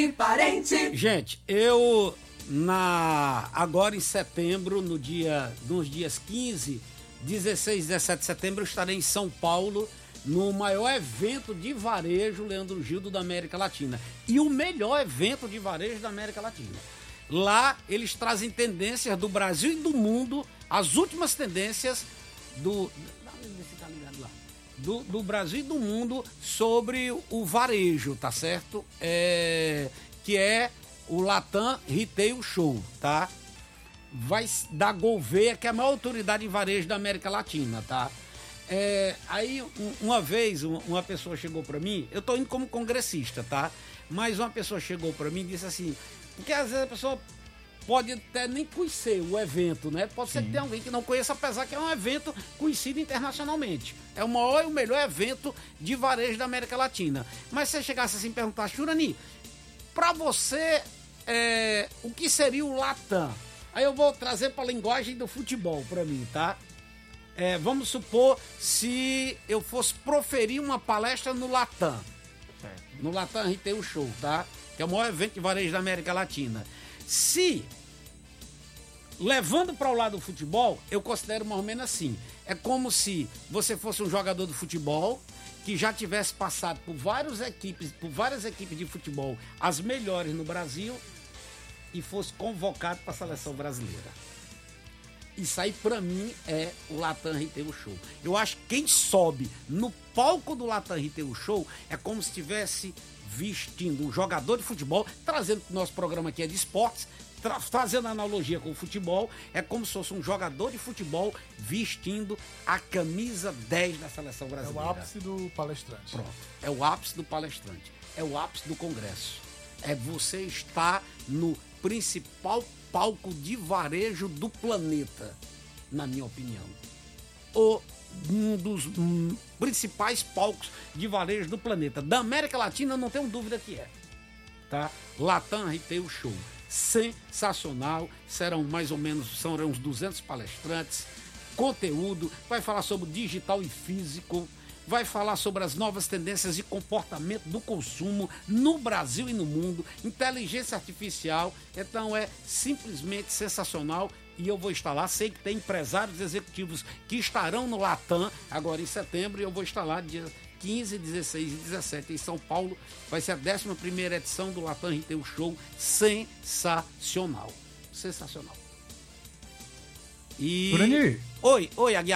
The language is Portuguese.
Parente. Gente, agora em setembro, nos dias 15, 16 e 17 de setembro, eu estarei em São Paulo, no maior evento de varejo Leandro Gildo da América Latina. E o melhor evento de varejo da América Latina. Lá eles trazem tendências do Brasil e do mundo, as últimas tendências do Brasil e do mundo sobre o varejo, tá certo? Que é o Latam Retail Show, tá? Vai da Gouveia, que é a maior autoridade em varejo da América Latina, tá? Aí, uma vez, uma pessoa chegou para mim, eu tô indo como congressista, tá? Mas uma pessoa chegou para mim e disse assim, porque às vezes a pessoa pode até nem conhecer o evento, né? Pode ser que tenha alguém que não conheça, apesar que é um evento conhecido internacionalmente. É o maior e o melhor evento de varejo da América Latina. Mas se você chegasse assim e perguntasse, Churani, para você, o que seria o Latam? Aí eu vou trazer para a linguagem do futebol para mim, tá? Vamos supor se eu fosse proferir uma palestra no Latam. No Latam Retail Show, tá? Que é o maior evento de varejo da América Latina. Se, levando para o lado do futebol, eu considero mais ou menos assim. É como se você fosse um jogador de futebol que já tivesse passado por várias equipes de futebol, as melhores no Brasil, e fosse convocado para a seleção brasileira. Isso aí, para mim, é o Latam Retail Show. Eu acho que quem sobe no palco do Latam Retail Show é como se estivesse vestindo um jogador de futebol, trazendo que o nosso programa aqui é de esportes, fazendo analogia com o futebol, é como se fosse um jogador de futebol vestindo a camisa 10 da seleção brasileira. É o ápice do palestrante. Pronto, é o ápice do palestrante, é o ápice do congresso. É você estar no principal palco de varejo do planeta, na minha opinião. Um dos principais palcos de varejo do planeta. Da América Latina, não tenho dúvida que é. Tá? Latam Retail Show. Sensacional. Serão uns 200 palestrantes. Conteúdo. Vai falar sobre digital e físico. Vai falar sobre as novas tendências de comportamento do consumo no Brasil e no mundo. Inteligência artificial. Então é simplesmente sensacional. E eu vou estar lá, sei que tem empresários executivos que estarão no Latam agora em setembro, e eu vou estar lá dia 15, 16 e 17 em São Paulo. Vai ser a 11ª edição do Latam Retail Show. Sensacional. Sensacional. Churani. Oi, Aguiar.